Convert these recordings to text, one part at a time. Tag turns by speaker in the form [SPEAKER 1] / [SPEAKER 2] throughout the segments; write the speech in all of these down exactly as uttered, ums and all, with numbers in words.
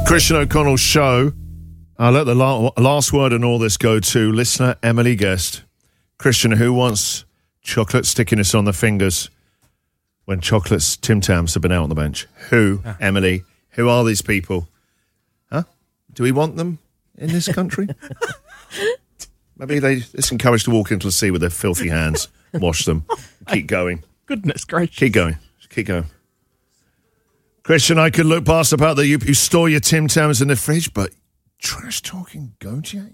[SPEAKER 1] Christian O'Connell Show. I'll let the la- last word on all this go to listener Emily Guest. Christian, who wants chocolate stickiness on the fingers when chocolates Tim Tams have been out on the bench? Who, ah. Emily? Who are these people? Huh? Do we want them in this country? Maybe they, it's encouraged to walk into the sea with their filthy hands, wash them, keep going.
[SPEAKER 2] Goodness gracious.
[SPEAKER 1] Keep going. Keep going. Christian, I could look past about that you, you store your Tim Tams in the fridge, but trash talking Gautier?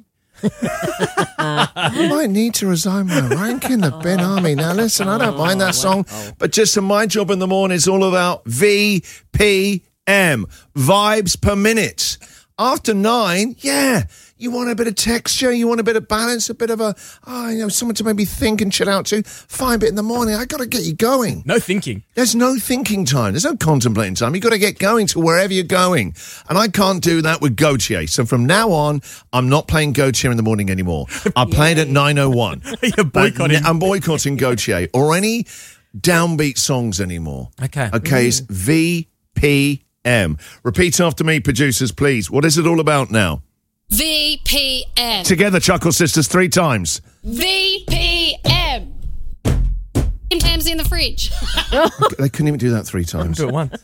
[SPEAKER 1] I might need to resign my rank in the Ben Army. Now, listen, I don't mind that song, but just my job in the morning is all about V P M, vibes per minute. After nine, yeah, you want a bit of texture, you want a bit of balance, a bit of a, oh, you know, someone to maybe think and chill out to. Fine, but in the morning, I got to get you going.
[SPEAKER 2] No thinking.
[SPEAKER 1] There's no thinking time. There's no contemplating time. You got to get going to wherever you're going. And I can't do that with Gautier. So from now on, I'm not playing Gautier in the morning anymore. I play it at nine oh one.
[SPEAKER 2] You're boycotting.
[SPEAKER 1] I'm boycotting Gautier or any downbeat songs anymore.
[SPEAKER 2] Okay.
[SPEAKER 1] Okay, it's V P M. Repeat after me, producers, please. What is it all about now?
[SPEAKER 3] V P M.
[SPEAKER 1] Together, Chuckle Sisters, three times.
[SPEAKER 3] V P M. Tim Tams in the fridge.
[SPEAKER 1] They couldn't even do that three times.
[SPEAKER 2] Do it once.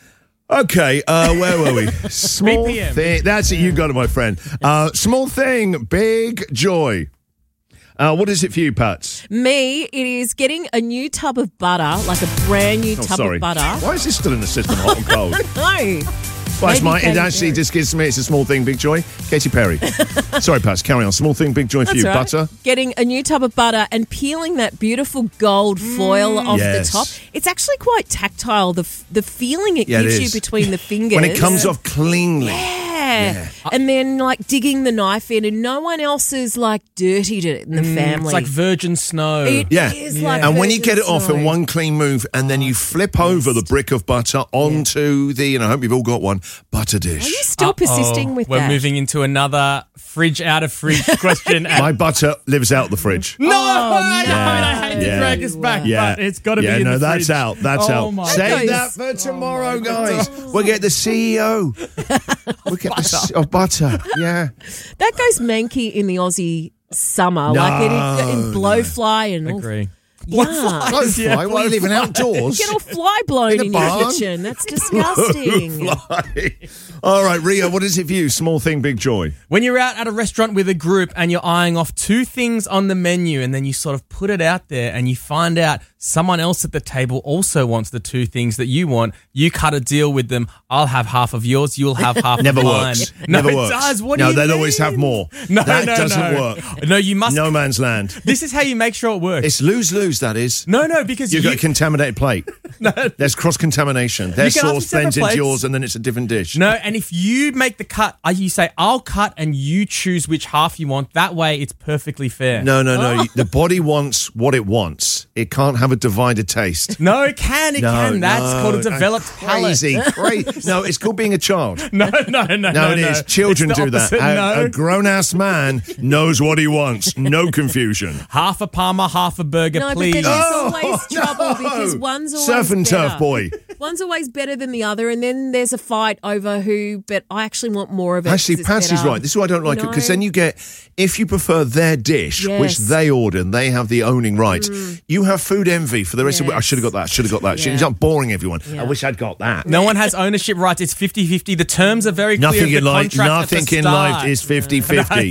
[SPEAKER 1] Okay, uh, where were we? Small
[SPEAKER 2] V P M.
[SPEAKER 1] thing. That's it. You got it, my friend. Uh, small thing, big joy. Uh, what is it for you, Pats?
[SPEAKER 4] Me, it is getting a new tub of butter, like a brand new
[SPEAKER 1] Oh,
[SPEAKER 4] tub
[SPEAKER 1] sorry.
[SPEAKER 4] of butter.
[SPEAKER 1] Why is this still in the system, hot and cold?
[SPEAKER 4] No.
[SPEAKER 1] Well, it's
[SPEAKER 4] Maybe
[SPEAKER 1] my, it
[SPEAKER 4] Katy
[SPEAKER 1] actually
[SPEAKER 4] Perry.
[SPEAKER 1] just gives me, it's a small thing, big joy. Katy Perry. Sorry, Pats, carry on. Small thing, big joy for
[SPEAKER 4] That's
[SPEAKER 1] you.
[SPEAKER 4] right.
[SPEAKER 1] Butter?
[SPEAKER 4] Getting a new tub of butter and peeling that beautiful gold foil off
[SPEAKER 1] Yes.
[SPEAKER 4] the top. It's actually quite tactile, the f- the feeling it
[SPEAKER 1] Yeah, it
[SPEAKER 4] gives
[SPEAKER 1] is.
[SPEAKER 4] you between the fingers.
[SPEAKER 1] When it comes off cleanly.
[SPEAKER 4] Yeah.
[SPEAKER 1] Yeah.
[SPEAKER 4] And then, like, digging the knife in, and no one else has, like, dirtied it in the family.
[SPEAKER 2] It's like virgin snow.
[SPEAKER 4] It
[SPEAKER 1] Yeah.
[SPEAKER 4] is
[SPEAKER 2] Yeah.
[SPEAKER 4] like
[SPEAKER 1] And when you
[SPEAKER 4] virgin
[SPEAKER 1] get it off
[SPEAKER 4] snow.
[SPEAKER 1] in one clean move and then you flip over the brick of butter onto the, and I hope you've all got one, butter dish.
[SPEAKER 4] Are you still persisting
[SPEAKER 2] Uh-oh.
[SPEAKER 4] with
[SPEAKER 2] We're
[SPEAKER 4] that?
[SPEAKER 2] moving into another fridge out of fridge question. And
[SPEAKER 1] My butter lives out the fridge.
[SPEAKER 2] no, I know,
[SPEAKER 1] Yeah.
[SPEAKER 2] and I hate
[SPEAKER 1] Yeah.
[SPEAKER 2] to drag us back,
[SPEAKER 1] Yeah.
[SPEAKER 2] but it's got to
[SPEAKER 1] yeah,
[SPEAKER 2] be in
[SPEAKER 1] no,
[SPEAKER 2] the
[SPEAKER 1] that's
[SPEAKER 2] fridge.
[SPEAKER 1] out. That's
[SPEAKER 2] oh
[SPEAKER 1] out.
[SPEAKER 2] My
[SPEAKER 1] Save
[SPEAKER 4] goodness.
[SPEAKER 1] that for tomorrow, guys. We'll get the C E O. We'll get the C- oh, butter. Yeah.
[SPEAKER 4] That goes manky in the Aussie summer.
[SPEAKER 1] No,
[SPEAKER 4] like it in blowfly and all.
[SPEAKER 2] Agree.
[SPEAKER 4] Yeah.
[SPEAKER 1] Blowfly?
[SPEAKER 2] Yeah,
[SPEAKER 1] What are you living outdoors?
[SPEAKER 4] Get all fly blown
[SPEAKER 1] In
[SPEAKER 4] in,
[SPEAKER 1] the
[SPEAKER 4] your
[SPEAKER 1] barn?
[SPEAKER 4] kitchen. That's disgusting.
[SPEAKER 1] Blowfly. All right, Ria, what is it for you? Small thing, big joy.
[SPEAKER 2] When you're out at a restaurant with a group and you're eyeing off two things on the menu and then you sort of put it out there and you find out someone else at the table also wants the two things that you want, you cut a deal with them. I'll have half of yours, you'll have half
[SPEAKER 1] Never
[SPEAKER 2] of mine.
[SPEAKER 1] works.
[SPEAKER 2] No,
[SPEAKER 1] Never
[SPEAKER 2] it
[SPEAKER 1] works.
[SPEAKER 2] does. What
[SPEAKER 1] no,
[SPEAKER 2] do you
[SPEAKER 1] they'll
[SPEAKER 2] mean?
[SPEAKER 1] always have more.
[SPEAKER 2] No,
[SPEAKER 1] that
[SPEAKER 2] no,
[SPEAKER 1] doesn't
[SPEAKER 2] no.
[SPEAKER 1] work.
[SPEAKER 2] No, you must.
[SPEAKER 1] No man's land.
[SPEAKER 2] This is how you make sure it works.
[SPEAKER 1] It's lose-lose, that is.
[SPEAKER 2] no, no, because
[SPEAKER 1] You've
[SPEAKER 2] you,
[SPEAKER 1] got a contaminated plate.
[SPEAKER 2] no,
[SPEAKER 1] There's cross-contamination. Their
[SPEAKER 2] You can ask
[SPEAKER 1] sauce
[SPEAKER 2] for separate
[SPEAKER 1] blends into
[SPEAKER 2] plates.
[SPEAKER 1] yours and then it's a different dish.
[SPEAKER 2] no, and if you make the cut, uh, you say, I'll cut and you choose which half you want. That way it's perfectly fair.
[SPEAKER 1] No, no, no. The body wants what it wants. It can't have a divided taste.
[SPEAKER 2] No, it can, it
[SPEAKER 1] No,
[SPEAKER 2] can. That's
[SPEAKER 1] no,
[SPEAKER 2] called a
[SPEAKER 1] no,
[SPEAKER 2] developed
[SPEAKER 1] crazy, crazy. No, it's called being a child.
[SPEAKER 2] palate. No, no, no,
[SPEAKER 1] No,
[SPEAKER 2] no.
[SPEAKER 1] it is.
[SPEAKER 2] no.
[SPEAKER 1] Children
[SPEAKER 2] It's the
[SPEAKER 1] do that.
[SPEAKER 2] opposite,
[SPEAKER 1] A,
[SPEAKER 2] no.
[SPEAKER 1] a grown-ass man knows what he wants. No confusion.
[SPEAKER 2] Half a Parma, half a burger,
[SPEAKER 4] No,
[SPEAKER 2] please.
[SPEAKER 4] but then there's
[SPEAKER 1] Oh,
[SPEAKER 4] always trouble because one's always
[SPEAKER 1] Surf and
[SPEAKER 4] better.
[SPEAKER 1] turf, boy.
[SPEAKER 4] One's always better than the other, and then there's a fight over who, but I actually want more of it.
[SPEAKER 1] Actually,
[SPEAKER 4] 'cause it's
[SPEAKER 1] Patsy's
[SPEAKER 4] better.
[SPEAKER 1] right. This is why I don't like it,
[SPEAKER 4] No.
[SPEAKER 1] because then you get, if you prefer their dish,
[SPEAKER 4] Yes.
[SPEAKER 1] which they order and they have the owning right, you have food envy for the rest of it. I
[SPEAKER 4] Yes.
[SPEAKER 1] should have got that, should have got that.
[SPEAKER 4] Yeah.
[SPEAKER 1] It's not boring everyone. I
[SPEAKER 4] Yeah.
[SPEAKER 1] wish I'd got that.
[SPEAKER 2] No one has ownership rights. It's fifty-fifty. The terms are very clear.
[SPEAKER 1] Nothing
[SPEAKER 2] of the
[SPEAKER 1] in life,
[SPEAKER 2] contract at
[SPEAKER 1] nothing
[SPEAKER 2] the
[SPEAKER 1] in
[SPEAKER 2] start.
[SPEAKER 1] life is fifty-fifty.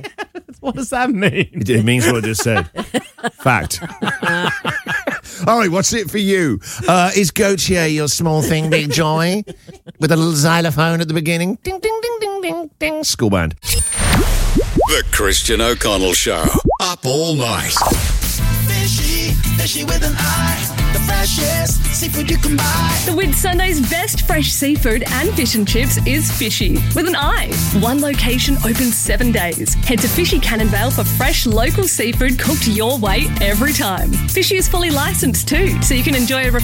[SPEAKER 2] What does that mean?
[SPEAKER 1] It, it means what I just said. Fact. All right, what's it for you? Uh, is Gautier your small thing, big joy? With a little xylophone at the beginning. Ding, ding, ding, ding, ding, ding. School band.
[SPEAKER 5] The Christian O'Connell Show. Up all night.
[SPEAKER 6] Fishy, fishy with an eye. The freshest seafood you can buy.
[SPEAKER 7] The Whit Sunday's best fresh seafood and fish and chips is Fishy with an I. One location open seven days. Head to Fishy Cannonvale for fresh local seafood cooked your way every time. Fishy is fully licensed too, so you can enjoy a